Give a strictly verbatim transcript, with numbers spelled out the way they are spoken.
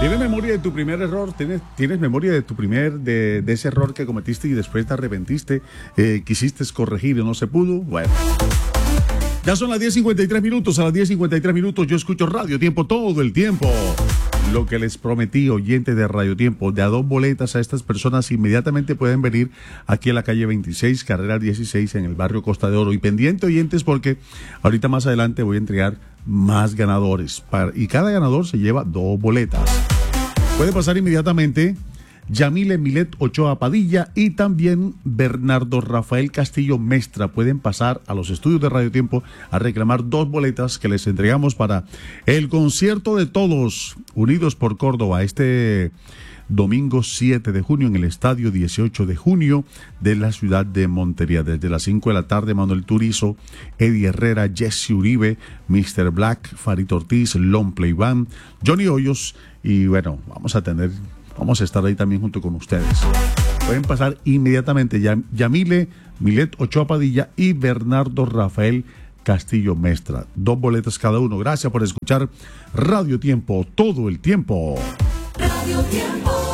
¿Tienes memoria de tu primer error? ¿Tienes, tienes memoria de tu primer, de, de ese error que cometiste y después te arrepentiste? Eh, ¿Quisiste corregir y no se pudo? Bueno. Ya son las diez cincuenta y tres minutos. A las diez cincuenta y tres minutos yo escucho Radio Tiempo todo el tiempo. Lo que les prometí, oyentes de Radio Tiempo, de a dos boletas a estas personas inmediatamente pueden venir aquí a la calle veintiséis, carrera dieciséis, en el barrio Costa de Oro. Y pendiente, oyentes, porque ahorita más adelante voy a entregar más ganadores. Para, y cada ganador se lleva dos boletas. Puede pasar inmediatamente Yamile Milet Ochoa Padilla y también Bernardo Rafael Castillo Mestra. Pueden pasar a los estudios de Radio Tiempo a reclamar dos boletas que les entregamos para el concierto de todos unidos por Córdoba este domingo siete de junio en el estadio dieciocho de junio de la ciudad de Montería. Desde las cinco de la tarde, Manuel Turizo, Eddie Herrera, Jesse Uribe, mister Black, Farid Ortiz, Long Play Band, Johnny Hoyos y bueno, vamos a tener... Vamos a estar ahí también junto con ustedes. Pueden pasar inmediatamente Yamile Milet Ochoa Padilla y Bernardo Rafael Castillo Mestra. Dos boletas cada uno. Gracias por escuchar Radio Tiempo todo el tiempo. Radio Tiempo.